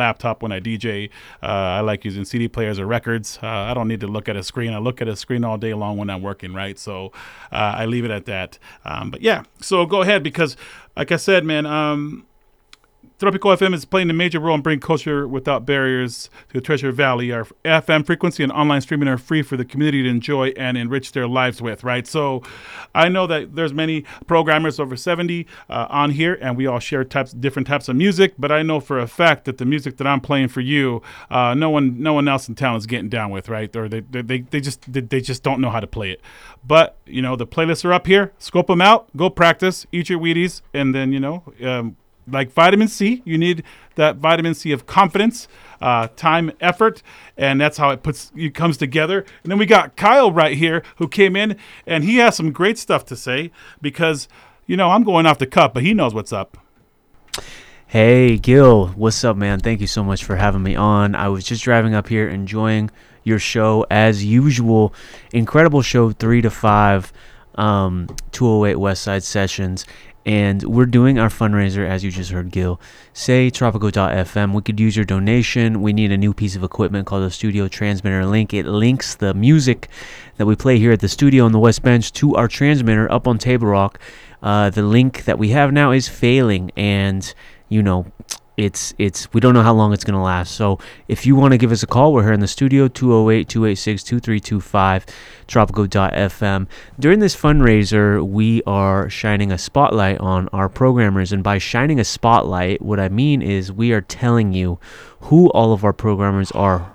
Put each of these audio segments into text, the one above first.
laptop when I DJ. I like using CD players or records. I don't need to look at a screen. I look at a screen all day long when I'm working, right? So I leave it at that. But yeah, so go ahead because, like I said, man, Tropical FM is playing a major role in bringing culture without barriers to the Treasure Valley. Our FM frequency and online streaming are free for the community to enjoy and enrich their lives with, right? So I know that there's many programmers, over 70 on here, and we all share different types of music, but I know for a fact that the music that I'm playing for you, no one else in town is getting down with, right? Or they just don't know how to play it. But, you know, the playlists are up here. Scope them out. Go practice. Eat your Wheaties. And then, you know, like vitamin C, you need that vitamin C of confidence, time, effort, and that's how it comes together. And then we got Kyle right here who came in, and he has some great stuff to say because, you know, I'm going off the cuff, but he knows what's up. Hey, Gil, what's up, man? Thank you so much for having me on. I was just driving up here enjoying your show as usual. Incredible show, 3 to 5, 208 West Side Sessions. And we're doing our fundraiser, as you just heard Gil say, Tropico.fm. We could use your donation. We need a new piece of equipment called a Studio Transmitter Link. It links the music that we play here at the studio on the West Bench to our transmitter up on Table Rock. The link that we have now is failing, and, you know, it's we don't know how long it's going to last. So if you want to give us a call, we're here in the studio, 208-286-2325, Tropico.fm. During this fundraiser, we are shining a spotlight on our programmers. And by shining a spotlight, what I mean is we are telling you who all of our programmers are.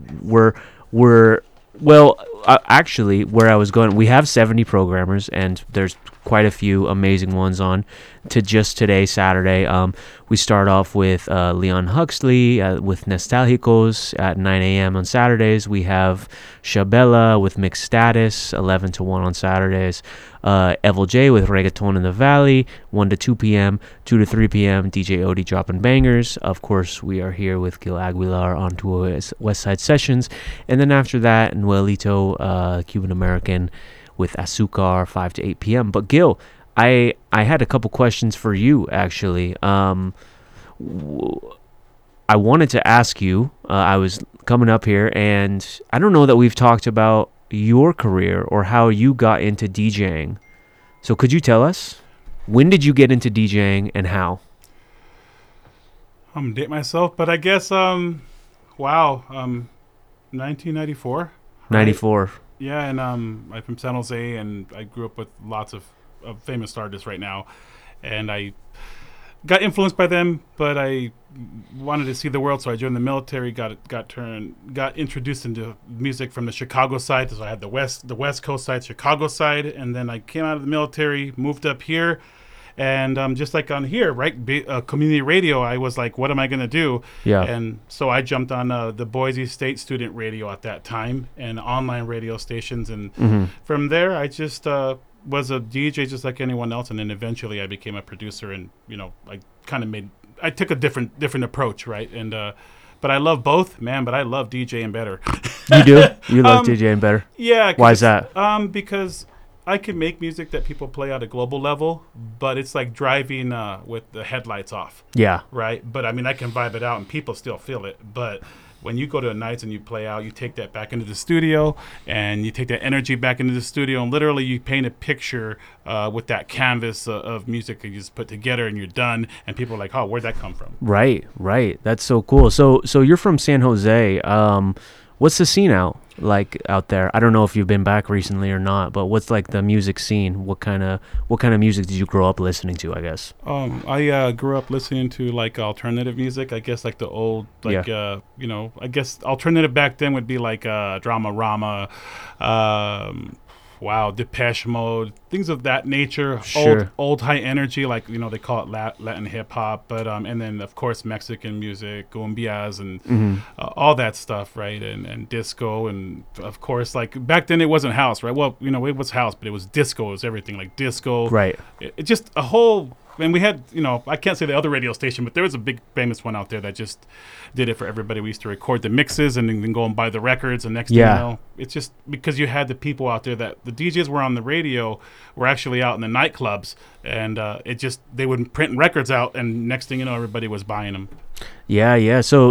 Actually, where I was going, we have 70 programmers, and there's quite a few amazing ones on to just today, Saturday. We start off with Leon Huxley with Nostalgicos at 9 a.m. on Saturdays. We have Shabella with Mixed Status, 11 to 1 on Saturdays. Evil J with Reggaeton in the Valley, 1 to 2 p.m., 2 to 3 p.m., DJ Odie dropping bangers. Of course, we are here with Gil Aguilar on 208 West Side Sessions. And then after that, Noelito, Cuban-American, with Azucar, 5 to 8 p.m. But Gil, I had a couple questions for you, actually. I wanted to ask you, I was coming up here, and I don't know that we've talked about your career or how you got into DJing. So could you tell us, when did you get into DJing and how? I'm going to date myself, but I guess, 1994. Right? 94. Yeah, and I'm from San Jose, and I grew up with lots of famous artists right now, and I got influenced by them, but I wanted to see the world, so I joined the military. Got introduced into music from the Chicago side, so I had the West Coast side, Chicago side, and then I came out of the military, moved up here. And just like on here, right, community radio, I was like, what am I going to do? Yeah. And so I jumped on the Boise State Student Radio at that time and online radio stations. And from there, I just was a DJ just like anyone else. And then eventually I became a producer. And, you know, I took a different approach, right? And but I love both, man, but I love DJing better. You do? You love DJing better? Yeah. Why is that? Because I can make music that people play at a global level, but it's like driving with the headlights off. Yeah. Right? But, I mean, I can vibe it out, and people still feel it. But when you go to nights and you play out, you take that back into the studio, and you take that energy back into the studio, and literally you paint a picture with that canvas of music that you just put together, and you're done, and people are like, oh, where'd that come from? Right. That's so cool. So you're from San Jose. What's the scene out there? I don't know if you've been back recently or not, but what's like the music scene? What kind of music did you grow up listening to, I guess? I grew up listening to like alternative music. I guess like the old, like, you know, I guess alternative back then would be like Drama Rama, Depeche Mode, things of that nature. Sure. Old high energy, like, you know, they call it Latin hip hop, but and then of course Mexican music, cumbias, and all that stuff, right? And disco, and of course, like back then it wasn't house, right? Well, you know, it was house, but it was disco, it was everything, like disco, right? It just a whole. And we had, you know, I can't say the other radio station, but there was a big famous one out there that just did it for everybody. We used to record the mixes and then go and buy the records. And next thing you know, it's just because you had the people out there that the DJs were on the radio were actually out in the nightclubs. And they would print records out. And next thing you know, everybody was buying them. Yeah. So